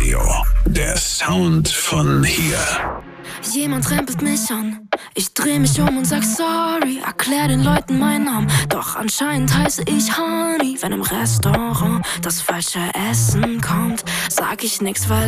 Radio, der Sound von hier. Jemand rempelt mich an, ich dreh mich um und sag sorry, erklär den Leuten meinen Namen, doch anscheinend heiße ich Honey. Wenn im Restaurant das falsche Essen kommt, sag ich nix, weil